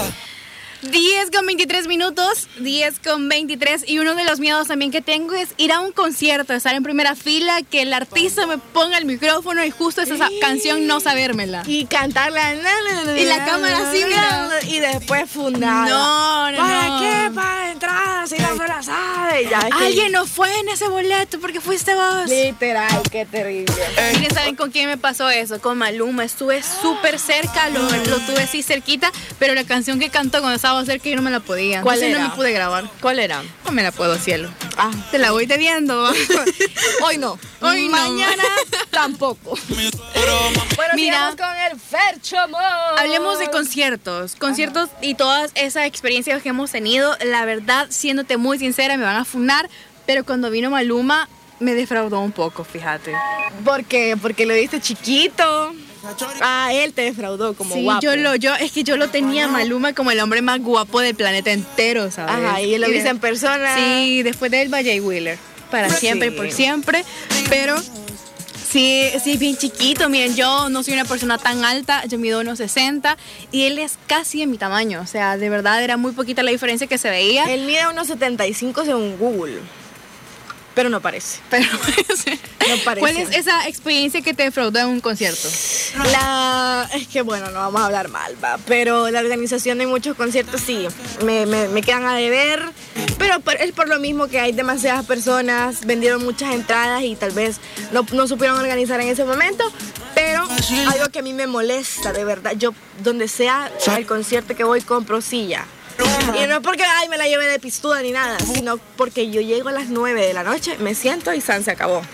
10:23, 10:23, y uno de los miedos también que tengo es ir a un concierto, estar en primera fila, que el artista me ponga el micrófono y justo esa canción no sabérmela. Y cantarla. Y la cámara así, mira. Y después fundada. No. ¿Para qué? Para entrar, si no se la sabe. Ya, Alguien no fue en ese boleto porque fuiste vos. Literal, qué terrible. Miren, ¿saben con quién me pasó eso? Con Maluma. Estuve súper cerca, lo tuve así cerquita, pero la canción que cantó cuando estaba cerca yo no me la podía. ¿Cuál Entonces era? no me pude grabar. ¿Cuál era? No me la puedo, cielo. Te la voy debiendo. Hoy no. Hoy no. Mañana tampoco. Bueno, Mira, sigamos con el Fercho Amor. hablemos de conciertos y todas esas experiencias que hemos tenido. La verdad, siéndote muy sincera, me van a funar, pero cuando vino Maluma me defraudó un poco, fíjate. ¿Por qué? Porque lo viste chiquito. Él te defraudó como Sí, guapo. es que yo lo tenía Maluma como el hombre más guapo del planeta entero, ¿sabes? Ajá, y lo viste en persona. Sí, después de él va Jay Wheeler. Para siempre y por siempre. Pero sí, bien chiquito. Miren, yo no soy una persona tan alta, yo mido 1.60 y él es casi de mi tamaño. O sea, de verdad era muy poquita la diferencia que se veía. Él mide 1.75 según Google. Pero no parece. Pero No parece. ¿cuál es esa experiencia que te defraudó en un concierto? Es que bueno, no vamos a hablar mal, va. Pero la organización de muchos conciertos sí, me quedan a deber. Pero es por lo mismo que hay demasiadas personas, vendieron muchas entradas y tal vez no supieron organizar en ese momento. Pero algo que a mí me molesta, de verdad, yo donde sea el concierto que voy compro silla. Y no es porque me la lleve de pistuda ni nada, sino porque yo llego a las 9 de la noche, me siento y se acabó.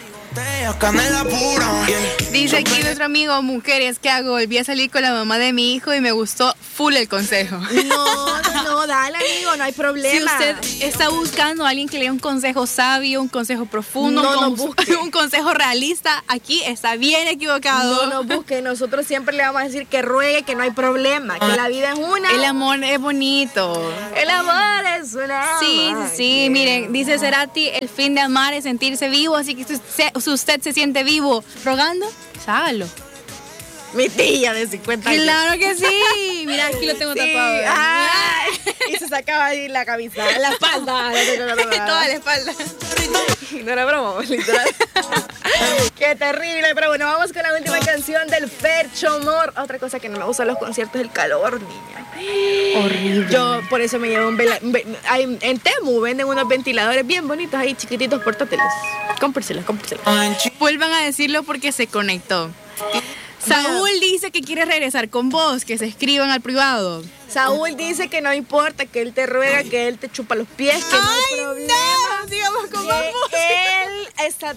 Dice aquí nuestro amigo, mujeres, ¿qué hago? Volví a salir con la mamá de mi hijo y me gustó full el consejo. No, dale amigo, no hay problema. Si usted está buscando a alguien que le dé un consejo sabio, un consejo profundo, no busque. un consejo realista, aquí está bien equivocado. No busque, nosotros siempre le vamos a decir que ruegue, que no hay problema, que la vida es una. El amor es bonito. El amor es una. Sí, miren, dice Cerati, el fin de amar es sentirse vivo, así que si usted se siente vivo rogando, pues hágalo. Mi tía de 50 años. Claro que sí. Mira, aquí lo tengo tatuado. Y se sacaba ahí la camisa, la espalda. Toda la espalda. No era broma, literal. Qué terrible, pero bueno, vamos con la última canción del Fercho Amor. Otra cosa que no me gusta en los conciertos es el calor, niña. Horrible. Yo por eso me llevo en Temu venden unos ventiladores bien bonitos ahí, chiquititos, portátiles. Cómpreselos. Vuelvan a decirlo porque se conectó. Saúl dice que quiere regresar con vos, que se escriban al privado. Saúl dice que no importa, que él te ruega, que él te chupa los pies, que no hay problema. No, digamos como él está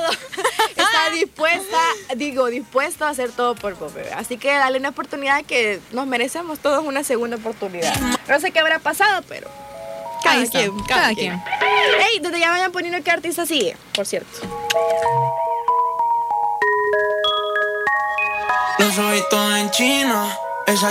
dispuesto a hacer todo por vos, bebé. Así que dale una oportunidad, que nos merecemos todos una segunda oportunidad. No sé qué habrá pasado, pero cada quien. Ey, desde ya vayan poniendo qué artista sigue, por cierto. Los ojitos en China.